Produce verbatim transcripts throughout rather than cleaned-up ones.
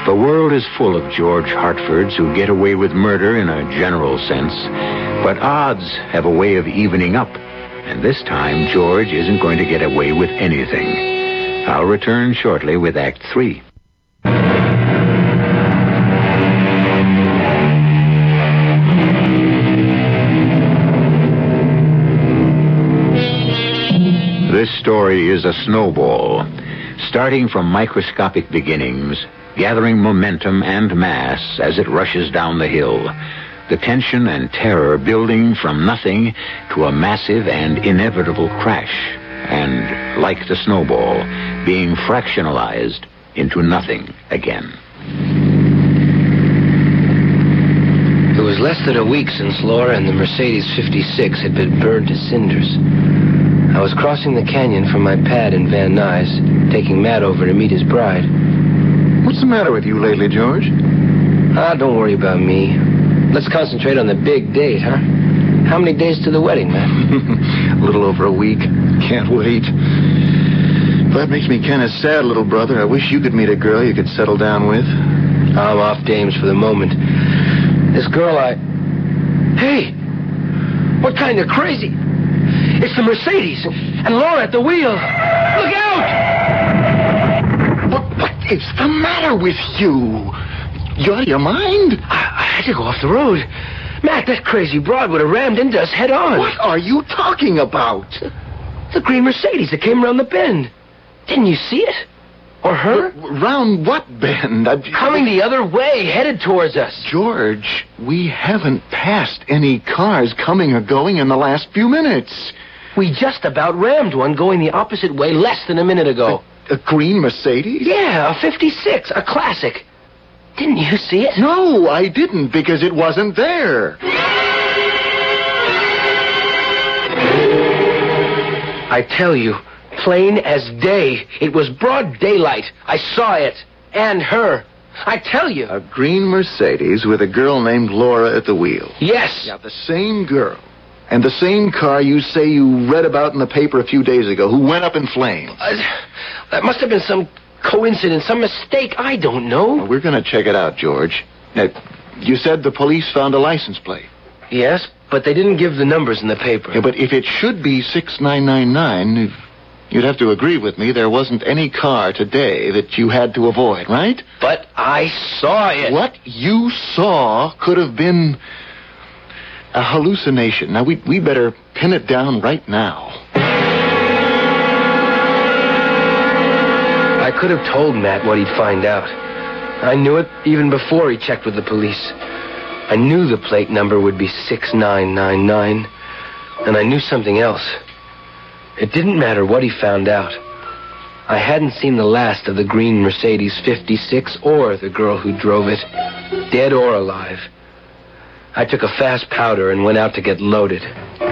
The world is full of George Hartfords who get away with murder in a general sense, but odds have a way of evening up, and this time George isn't going to get away with anything. I'll return shortly with Act Three. This story is a snowball, starting from microscopic beginnings, gathering momentum and mass as it rushes down the hill. The tension and terror building from nothing to a massive and inevitable crash, and, like the snowball, being fractionalized into nothing again. It was less than a week since Laura and the Mercedes fifty-six had been burned to cinders. I was crossing the canyon from my pad in Van Nuys, taking Matt over to meet his bride. What's the matter with you lately, George? Ah, don't worry about me. Let's concentrate on the big date, huh? How many days to the wedding, Matt? A little over a week. Can't wait. That makes me kind of sad, little brother. I wish you could meet a girl you could settle down with. I'm off dames for the moment. This girl I... Hey! What kind of crazy... It's the Mercedes, and Laura at the wheel. Look out! What, what is the matter with you? You out of your mind? I, I had to go off the road. Matt, that crazy broad would have rammed into us head on. What are you talking about? The, the green Mercedes that came around the bend. Didn't you see it? Or her? Round what bend? I... Coming the other way, headed towards us. George, we haven't passed any cars coming or going in the last few minutes. We just about rammed one going the opposite way less than a minute ago. A, a green Mercedes? Yeah, a fifty-six, a classic. Didn't you see it? No, I didn't, because it wasn't there. I tell you, plain as day. It was broad daylight. I saw it. And her. I tell you. A green Mercedes with a girl named Laura at the wheel. Yes. Yeah, the same girl. And the same car you say you read about in the paper a few days ago, who went up in flames. Uh, that must have been some coincidence, some mistake. I don't know. Well, we're going to check it out, George. Now, you said the police found a license plate. Yes, but they didn't give the numbers in the paper. Yeah, but if it should be six nine nine nine, you'd have to agree with me there wasn't any car today that you had to avoid, right? But I saw it. What you saw could have been a hallucination. Now, we we better pin it down right now. I could have told Matt what he'd find out. I knew it even before he checked with the police. I knew the plate number would be six nine nine nine, and I knew something else. It didn't matter what he found out. I hadn't seen the last of the green Mercedes fifty-six or the girl who drove it, dead or alive. I took a fast powder and went out to get loaded.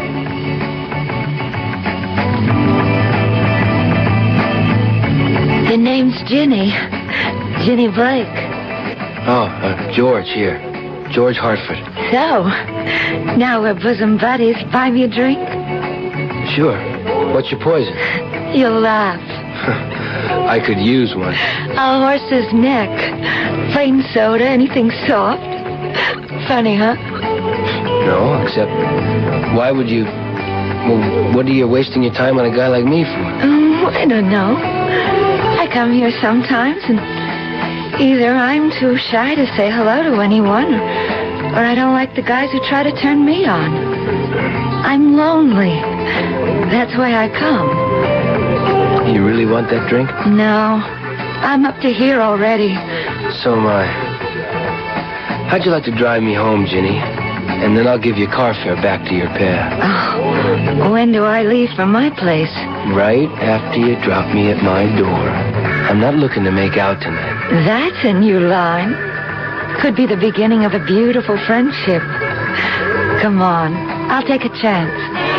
The name's Ginny. Ginny Blake. Oh, uh, George here. George Hartford. So, now we're bosom buddies. Buy me a drink? Sure. What's your poison? You'll laugh. I could use one. A horse's neck. Plain soda, anything soft. Funny, huh? No, except why would you... Well, what are you wasting your time on a guy like me for? Oh, I don't know. I come here sometimes, and either I'm too shy to say hello to anyone, or, or I don't like the guys who try to turn me on. I'm lonely. That's why I come. You really want that drink? No. I'm up to here already. So am I. How'd you like to drive me home, Ginny? And then I'll give you car fare back to your pair. Oh, when do I leave for my place? Right after you drop me at my door. I'm not looking to make out tonight. That's a new line. Could be the beginning of a beautiful friendship. Come on, I'll take a chance.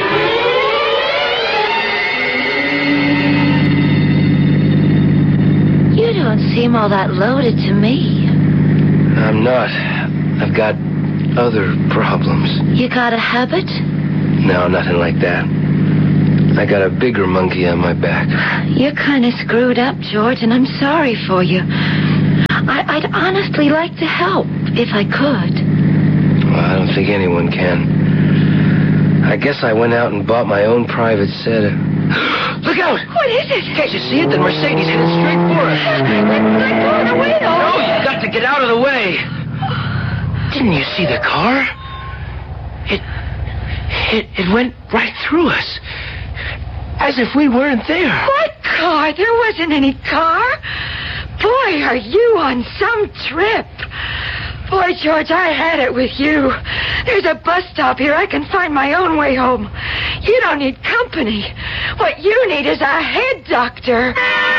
You don't seem all that loaded to me. I'm not. I've got other problems. You got a habit? No, nothing like that. I got a bigger monkey on my back. You're kind of screwed up, George, and I'm sorry for you. I, I'd honestly like to help, if I could. Well, I don't think anyone can. I guess I went out and bought my own private set of... Look out! What is it? Can't you see it? The Mercedes headed straight for us. They're going away, though. No, you've got to get out of the way. Didn't you see the car? It... It, it went right through us. As if we weren't there. What car? There wasn't any car. Boy, are you on some trip. Boy, George, I had it with you. There's a bus stop here. I can find my own way home. You don't need company. What you need is a head doctor.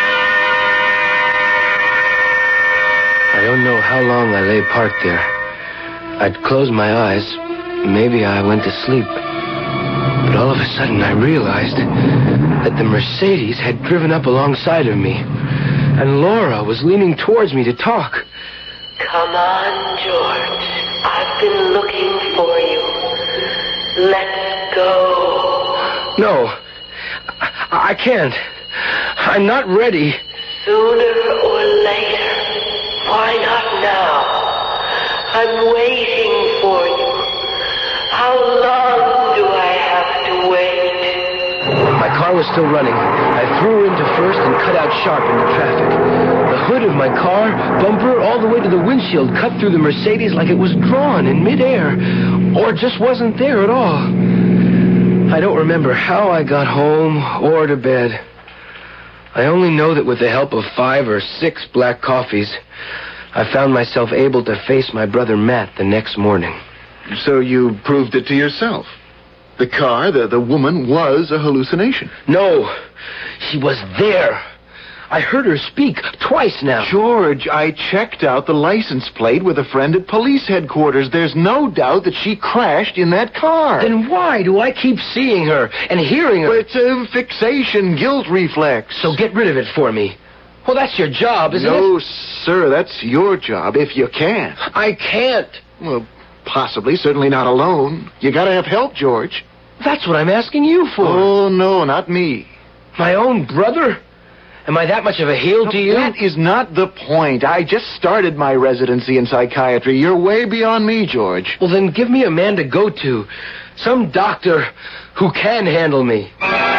I don't know how long I lay parked there. I'd closed my eyes. Maybe I went to sleep. But all of a sudden I realized that the Mercedes had driven up alongside of me, and Laura was leaning towards me to talk. Come on, George. I've been looking for you. Let's go. No, I, I can't. I'm not ready. Sooner or later. Why not now? I'm waiting for you. How long do I have to wait? My car was still running. I threw into first and cut out sharp into traffic. The hood of my car, bumper, all the way to the windshield, cut through the Mercedes like it was drawn in midair, or just wasn't there at all. I don't remember how I got home or to bed. I only know that with the help of five or six black coffees, I found myself able to face my brother Matt the next morning. So you proved it to yourself. The car, the, the woman, was a hallucination. No, she was there. I heard her speak twice now. George, I checked out the license plate with a friend at police headquarters. There's no doubt that she crashed in that car. Then why do I keep seeing her and hearing her? Well, it's a fixation, guilt reflex. So get rid of it for me. Well, that's your job, isn't no, it? No, sir, that's your job, if you can. I can't. Well, possibly, certainly not alone. You gotta have help, George. That's what I'm asking you for. Oh, no, not me. My own brother? Am I that much of a heel no, to you? That is not the point. I just started my residency in psychiatry. You're way beyond me, George. Well, then give me a man to go to. Some doctor who can handle me.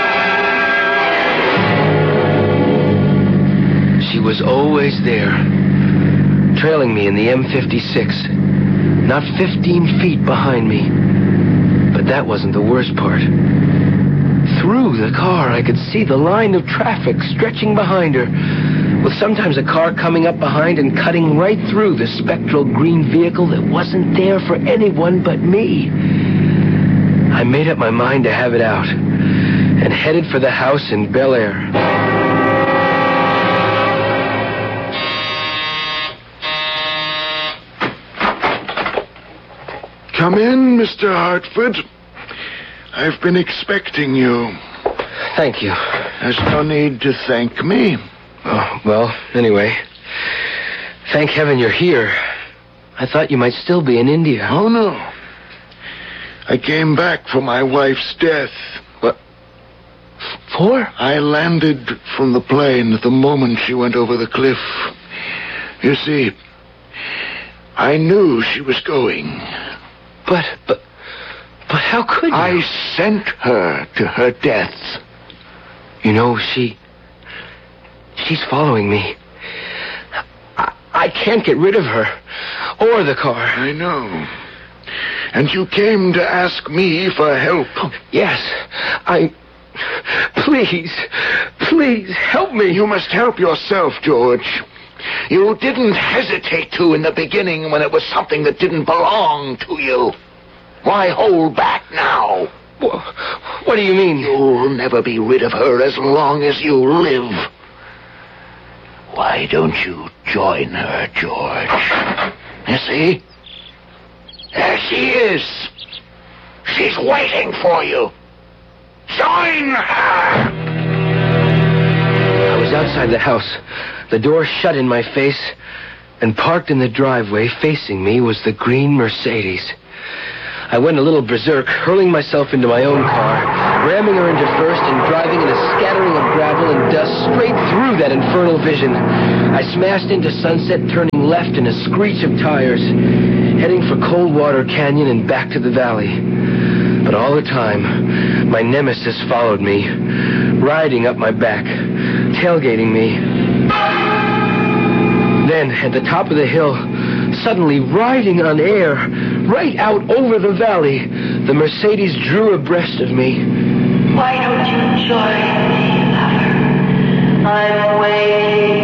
She was always there, trailing me in the M fifty-six, not fifteen feet behind me. But that wasn't the worst part. Through the car, I could see the line of traffic stretching behind her, with sometimes a car coming up behind and cutting right through the spectral green vehicle that wasn't there for anyone but me. I made up my mind to have it out and headed for the house in Bel Air. Come in, Mister Hartford. I've been expecting you. Thank you. There's no need to thank me. Oh, well, anyway, thank heaven you're here. I thought you might still be in India. Oh, no. I came back for my wife's death. What? For? I landed from the plane the moment she went over the cliff. You see, I knew she was going. But, but, but how could you? I sent her to her death. You know, she... She's following me. I, I can't get rid of her. Or the car. I know. And you came to ask me for help. Yes. I... Please, please, help me. You must help yourself, George. You didn't hesitate to in the beginning when it was something that didn't belong to you. Why hold back now? What do you mean? You'll never be rid of her as long as you live. Why don't you join her, George? You see? There she is. She's waiting for you. Join her! I was outside the house. The door shut in my face, and parked in the driveway facing me was the green Mercedes. I went a little berserk, hurling myself into my own car, ramming her into first and driving in a scattering of gravel and dust straight through that infernal vision. I smashed into Sunset, turning left in a screech of tires, heading for Coldwater Canyon and back to the valley. But all the time, my nemesis followed me, riding up my back, tailgating me. Then, at the top of the hill, suddenly riding on air, right out over the valley, the Mercedes drew abreast of me. Why don't you join me, lover? I'm waiting